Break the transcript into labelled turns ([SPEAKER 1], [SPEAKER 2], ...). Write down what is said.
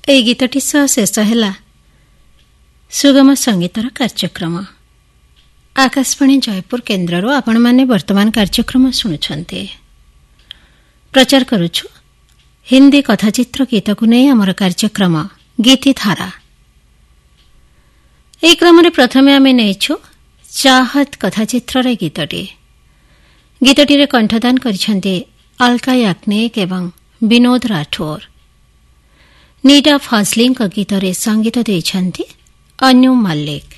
[SPEAKER 1] ଏହି ଗୀତଟି ସହ ଶେଷ ହେଲା ସୁଗମ ସଙ୍ଗୀତର କାର୍ଯ୍ୟକ୍ରମ। ଆକାଶବାଣୀ ଜୟପୁର କେନ୍ଦ୍ରରୁ ଆପଣମାନେ ବର୍ତ୍ତମାନ କାର୍ଯ୍ୟକ୍ରମ ଶୁଣୁଛନ୍ତି। ପ୍ରଚାର କରୁଛୁ ହିନ୍ଦୀ କଥାଚିତ୍ର ଗୀତକୁ ନେଇ ଆମର କାର୍ଯ୍ୟକ୍ରମ ଗୀତିଧାରା। ଏହି କ୍ରମରେ ପ୍ରଥମେ ଆମେ ନେଇଛୁ ଚାହତ କଥାଚିତ୍ରର ଗୀତଟି। ଗୀତଟିରେ କଣ୍ଠଦାନ କରିଛନ୍ତି ଅଲକା ୟାଗ୍ନିକ ଏବଂ ବିନୋଦ ରାଠୋର। ନିଟା ଫାଜଲିଙ୍କ ଗୀତରେ ସଙ୍ଗୀତ ଦେଇଛନ୍ତି ଅନୁ ମଲ୍ଲିକ।